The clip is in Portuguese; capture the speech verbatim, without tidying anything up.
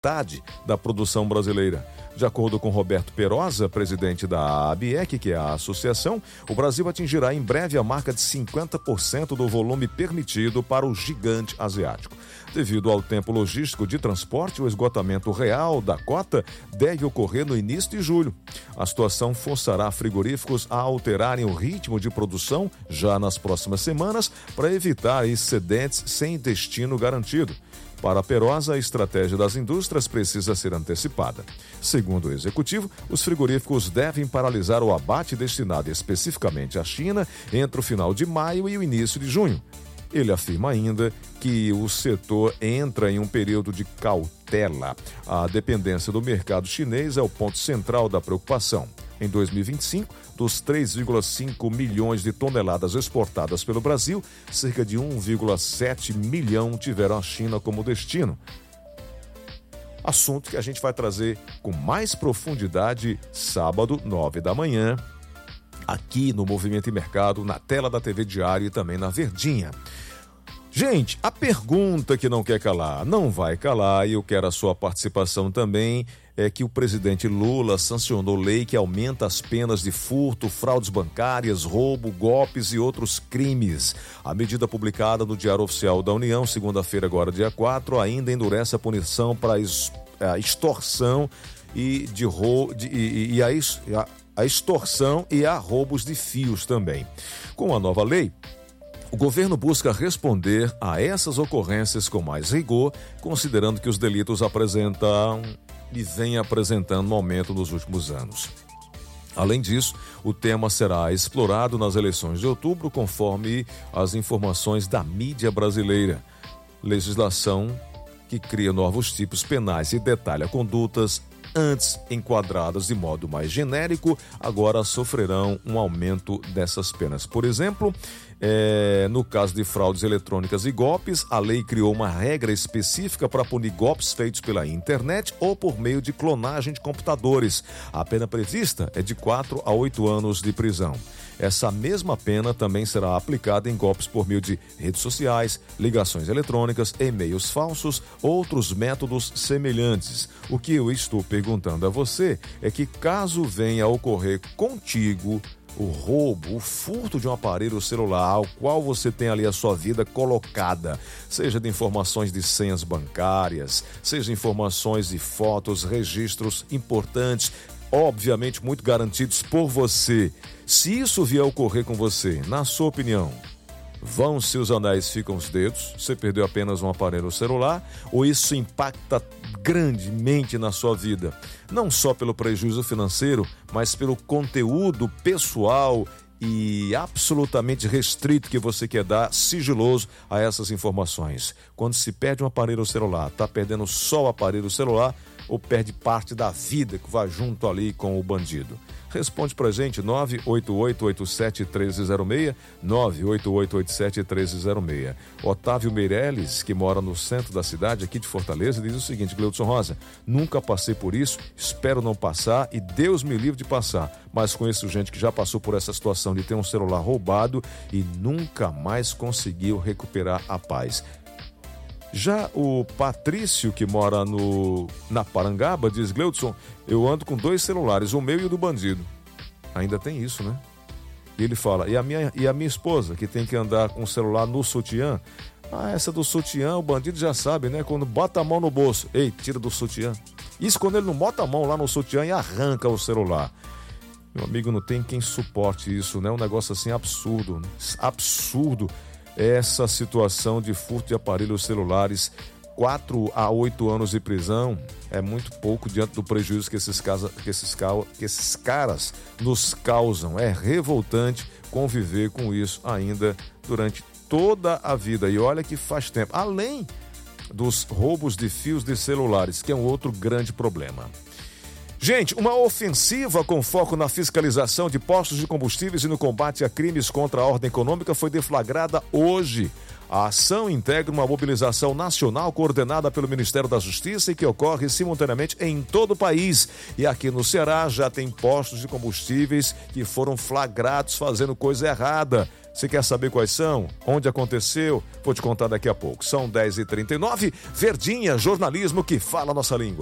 metade da produção brasileira. De acordo com Roberto Perosa, presidente da ABIEC, que é a associação, o Brasil atingirá em breve a marca de cinquenta por cento do volume permitido para o gigante asiático. Devido ao tempo logístico de transporte, o esgotamento real da cota deve ocorrer no início de julho. A situação forçará frigoríficos a alterarem o ritmo de produção já nas próximas semanas para evitar excedentes sem destino garantido. Para a Perosa, a estratégia das indústrias precisa ser antecipada. Segundo o executivo, os frigoríficos devem paralisar o abate destinado especificamente à China entre o final de maio e o início de junho. Ele afirma ainda que o setor entra em um período de cautela. A dependência do mercado chinês é o ponto central da preocupação. Em dois mil e vinte e cinco, dos três vírgula cinco milhões de toneladas exportadas pelo Brasil, cerca de um vírgula sete milhão tiveram a China como destino. Assunto que a gente vai trazer com mais profundidade sábado, nove da manhã, aqui no Movimento e Mercado, na tela da T V Diário e também na Verdinha. Gente, a pergunta que não quer calar, não vai calar, e eu quero a sua participação também, é que o presidente Lula sancionou lei que aumenta as penas de furto, fraudes bancárias, roubo, golpes e outros crimes. A medida publicada no Diário Oficial da União, segunda-feira, agora dia quatro, ainda endurece a punição para a extorsão e, de, de, e, e a, a, a extorsão e a roubos de fios também. Com a nova lei, o governo busca responder a essas ocorrências com mais rigor, considerando que os delitos apresentam e vêm apresentando um aumento nos últimos anos. Além disso, o tema será explorado nas eleições de outubro, conforme as informações da mídia brasileira. Legislação que cria novos tipos penais e detalha condutas antes enquadradas de modo mais genérico, agora sofrerão um aumento dessas penas. Por exemplo, é, no caso de fraudes eletrônicas e golpes, a lei criou uma regra específica para punir golpes feitos pela internet ou por meio de clonagem de computadores. A pena prevista é de quatro a oito anos de prisão. Essa mesma pena também será aplicada em golpes por meio de redes sociais, ligações eletrônicas, e-mails falsos, outros métodos semelhantes. O que eu estou perguntando a você é que, caso venha a ocorrer contigo o roubo, o furto de um aparelho celular ao qual você tem ali a sua vida colocada, seja de informações de senhas bancárias, seja informações de fotos, registros importantes, obviamente muito garantidos por você. Se isso vier a ocorrer com você, na sua opinião, vão-se os anéis, ficam os dedos, você perdeu apenas um aparelho celular, ou isso impacta grandemente na sua vida? Não só pelo prejuízo financeiro, mas pelo conteúdo pessoal e absolutamente restrito que você quer dar, sigiloso, a essas informações. Quando se perde um aparelho celular, está perdendo só o aparelho celular ou perde parte da vida que vai junto ali com o bandido? Responde pra gente, nove oito oito oito sete um três zero seis, nove oito oito oito sete um três zero seis. Otávio Meirelles, que mora no centro da cidade, aqui de Fortaleza, diz o seguinte: Gleudson Rosa, nunca passei por isso, espero não passar e Deus me livre de passar, mas conheço gente que já passou por essa situação de ter um celular roubado e nunca mais conseguiu recuperar a paz. Já o Patrício, que mora no, na Parangaba, diz: Gleudson, eu ando com dois celulares, o meu e o do bandido. Ainda tem isso, né? E ele fala: e a minha, e a minha esposa, que tem que andar com o celular no sutiã? Ah, essa do sutiã, o bandido já sabe, né? Quando bota a mão no bolso, ei, tira do sutiã. Isso quando ele não bota a mão lá no sutiã e arranca o celular. Meu amigo, não tem quem suporte isso, né? Um negócio assim absurdo, absurdo. Essa situação de furto de aparelhos celulares, quatro a oito anos de prisão, é muito pouco diante do prejuízo que esses, casa, que, esses, que esses caras nos causam. É revoltante conviver com isso ainda durante toda a vida. E olha que faz tempo. Além dos roubos de fios de celulares, que é um outro grande problema. Gente, uma ofensiva com foco na fiscalização de postos de combustíveis e no combate a crimes contra a ordem econômica foi deflagrada hoje. A ação integra uma mobilização nacional coordenada pelo Ministério da Justiça e que ocorre simultaneamente em todo o país. E aqui no Ceará já tem postos de combustíveis que foram flagrados fazendo coisa errada. Você quer saber quais são? Onde aconteceu? Vou te contar daqui a pouco. São dez e trinta e nove. Verdinha, jornalismo que fala a nossa língua.